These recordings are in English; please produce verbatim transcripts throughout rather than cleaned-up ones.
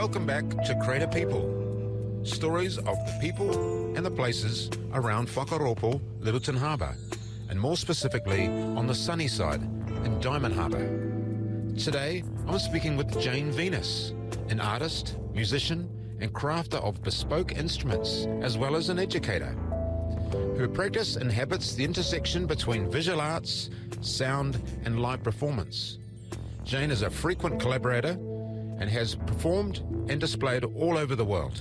Welcome back to Crater People. Stories of the people and the places around Whakaropo, Littleton Harbour, and more specifically on the sunny side in Diamond Harbour. Today, I'm speaking with Jane Venus, an artist, musician, and crafter of bespoke instruments, as well as an educator. Her practice inhabits the intersection between visual arts, sound, and live performance. Jane is a frequent collaborator and has performed and displayed all over the world.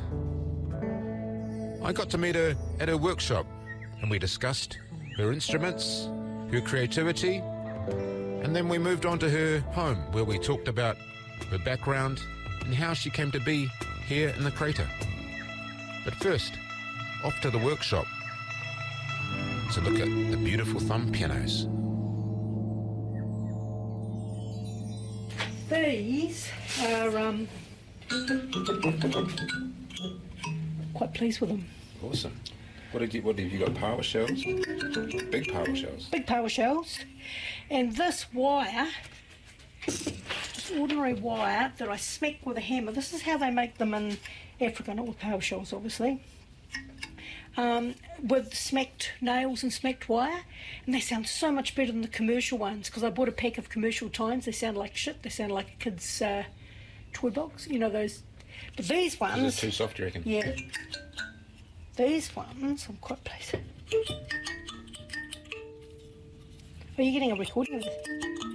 I got to meet her at her workshop, and we discussed her instruments, her creativity, and then we moved on to her home, where we talked about her background and how she came to be here in the crater. But first, off to the workshop to look at the beautiful thumb pianos. These are um, quite pleased with them. Awesome. What did you? What have you got? Power shells? Big power shells. Big power shells, and this wire, this ordinary wire that I smack with a hammer. This is how they make them in Africa, not with power shells, obviously. Um, with smacked nails and smacked wire, and they sound so much better than the commercial ones, because I bought a pack of commercial times. They sound like shit. They sound like a kid's uh, toy box, you know, those. But these ones, Is it too soft, do you reckon? Yeah, these ones I'm quite pleased. Are you getting a recording of this?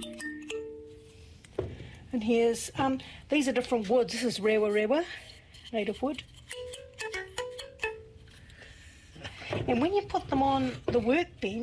And here's um, these are different woods. This is rewa rewa, native wood. And when you put them on the workbench,